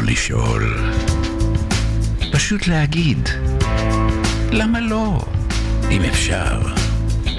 לא לשאול. פשוט להגיד, למה לא? אם אפשר.